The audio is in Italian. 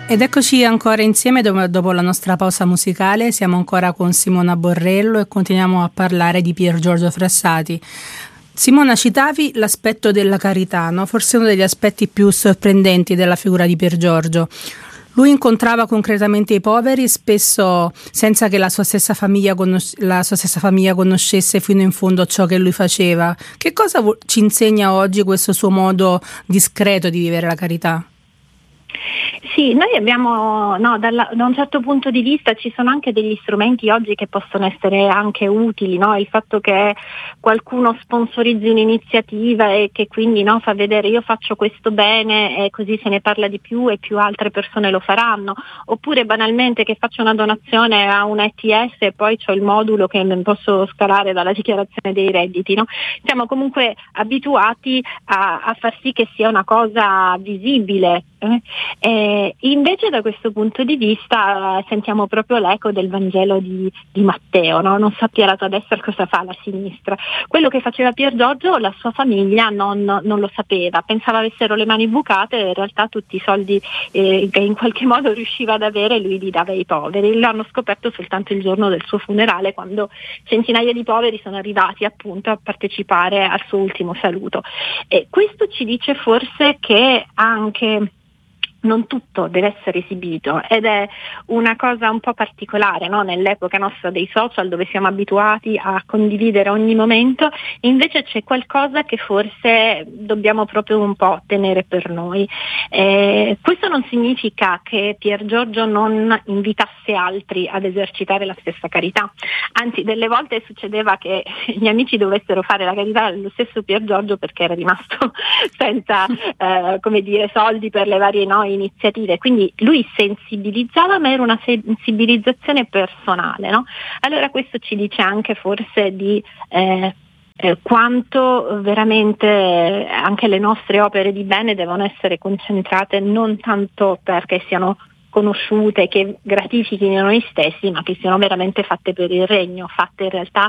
Ed eccoci ancora insieme dopo la nostra pausa musicale. Siamo ancora con Simona Borrello e continuiamo a parlare di Pier Giorgio Frassati. Simona, citavi l'aspetto della carità, no? Forse uno degli aspetti più sorprendenti della figura di Pier Giorgio. Lui incontrava concretamente i poveri, spesso senza che la sua stessa famiglia conoscesse fino in fondo ciò che lui faceva. Che cosa ci insegna oggi questo suo modo discreto di vivere la carità? Sì, noi abbiamo, da un certo punto di vista ci sono anche degli strumenti oggi che possono essere anche utili, no? Il fatto che qualcuno sponsorizzi un'iniziativa e che quindi fa vedere io faccio questo bene e così se ne parla di più e più altre persone lo faranno, oppure banalmente che faccio una donazione a un ETS e poi c'ho il modulo che non posso scalare dalla dichiarazione dei redditi, no? Siamo comunque abituati a far sì che sia una cosa visibile. Invece da questo punto di vista sentiamo proprio l'eco del Vangelo di Matteo, no? Non sappia la tua destra cosa fa la sinistra. Quello che faceva Pier Giorgio la sua famiglia non lo sapeva, pensava avessero le mani bucate e in realtà tutti i soldi che in qualche modo riusciva ad avere lui li dava ai poveri. L'hanno scoperto soltanto il giorno del suo funerale, quando centinaia di poveri sono arrivati appunto a partecipare al suo ultimo saluto. E questo ci dice forse che anche non tutto deve essere esibito ed è una cosa un po' particolare, no? Nell'epoca nostra dei social, dove siamo abituati a condividere ogni momento, invece c'è qualcosa che forse dobbiamo proprio un po' tenere per noi. Questo non significa che Pier Giorgio non invitasse altri ad esercitare la stessa carità, anzi delle volte succedeva che gli amici dovessero fare la carità allo stesso Pier Giorgio perché era rimasto senza soldi per le varie iniziative, quindi lui sensibilizzava, ma era una sensibilizzazione personale, no? Allora questo ci dice anche forse di quanto veramente anche le nostre opere di bene devono essere concentrate non tanto perché siano conosciute, che gratifichino noi stessi, ma che siano veramente fatte per il regno, fatte in realtà